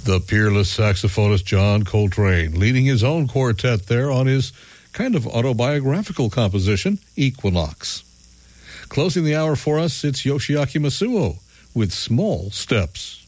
The peerless saxophonist John Coltrane, leading his own quartet there on his kind of autobiographical composition, Equinox. Closing the hour for us, it's Yoshiaki Masuo with Small Steps.